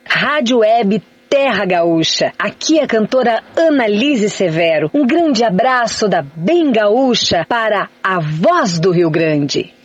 Rádio Web Terra Gaúcha. Aqui é a cantora Annalise Severo. Um grande abraço da Bem Gaúcha para a Voz do Rio Grande.